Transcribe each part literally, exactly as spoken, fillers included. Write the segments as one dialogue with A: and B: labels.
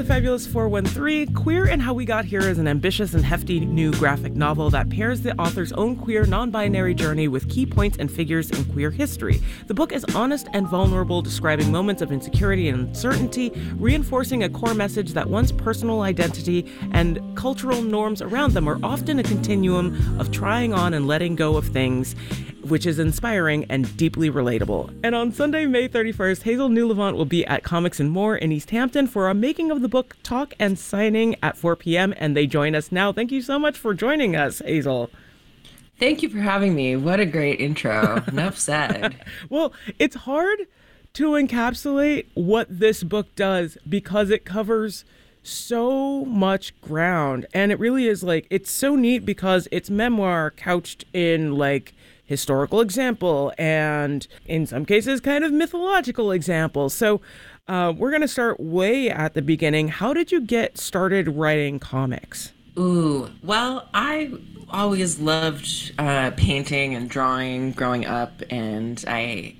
A: The Fabulous four one three, Queer and How We Got Here is an ambitious and hefty new graphic novel that pairs the author's own queer, non-binary journey with key points and figures in queer history. The book is honest and vulnerable, describing moments of insecurity and uncertainty, reinforcing a core message that one's personal identity and cultural norms around them are often a continuum of trying on and letting go of things, which is inspiring and deeply relatable. And on Sunday, May thirty-first, Hazel Newlevant will be at Comics and More in East Hampton for a Making of the Book talk and signing at four p.m. And they join us now. Thank you so much for joining us, Hazel.
B: Thank you for having me. What a great intro. Enough said.
A: Well, it's hard to encapsulate what this book does because it covers so much ground. And it really is like, it's so neat because it's memoir couched in like historical example and in some cases kind of mythological examples. So uh, we're going to start way at the beginning. How did you get started writing comics?
B: Ooh, well, I always loved uh, painting and drawing growing up, and I,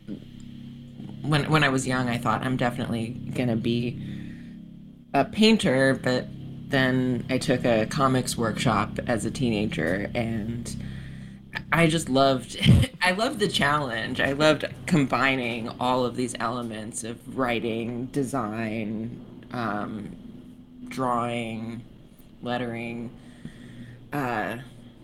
B: when when I was young, I thought I'm definitely gonna be a painter, but then I took a comics workshop as a teenager, and I just loved, I loved the challenge. I loved combining all of these elements of writing, design, um, drawing, lettering. Uh,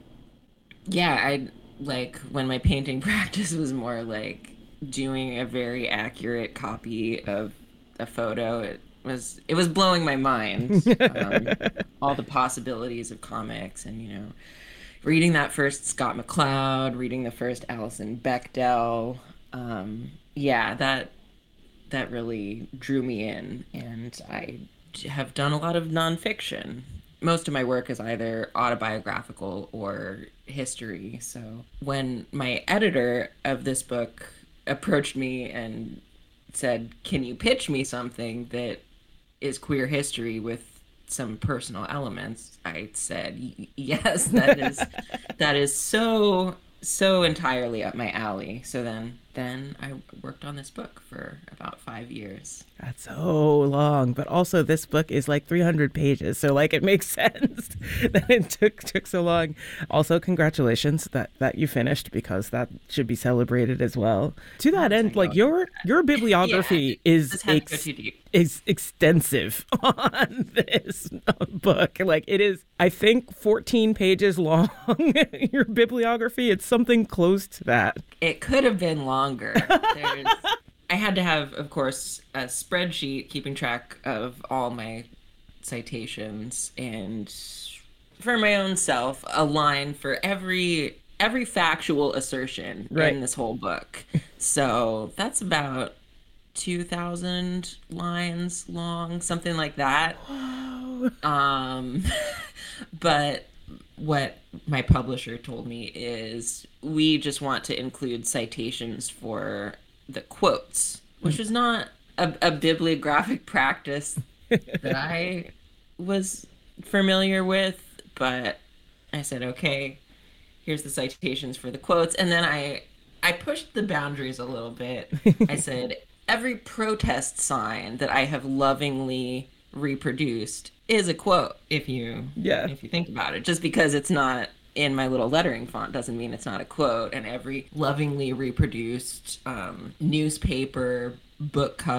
B: yeah, I like when my painting practice was more like doing a very accurate copy of a photo. It was, it was blowing my mind. Um, all the possibilities of comics and, you know, reading that first Scott McCloud, reading the first Alison Bechdel, um, yeah, that that really drew me in. And I have done a lot of nonfiction. Most of my work is either autobiographical or history. So when my editor of this book approached me and said, "Can you pitch me something that is queer history with some personal elements?" I said, yes, that is that is so so entirely up my alley. So then then I worked on this book for about five years.
A: That's so long, but also this book is like three hundred pages, so like it makes sense that it took took so long. Also, congratulations that that you finished, because that should be celebrated as well. To that end, like your your bibliography
B: yeah,
A: is ex- is extensive on this book. Like it is, I think, fourteen pages long. Your bibliography, it's something close to that.
B: It could have been longer. There's, I had to have, of course, a spreadsheet keeping track of all my citations, and for my own self, a line for every every factual assertion right. in this whole book. So that's about two thousand lines long, something like that.
A: Whoa.
B: Um, but what my publisher told me is we just want to include citations for the quotes, which is not a, a bibliographic practice that I was familiar with, but I said, okay, here's the citations for the quotes. And then I, I pushed the boundaries a little bit. I said, every protest sign that I have lovingly reproduced is a quote, if you yeah. if you think about it. Just because it's not in my little lettering font doesn't mean it's not a quote. And every lovingly reproduced um, newspaper, book cover,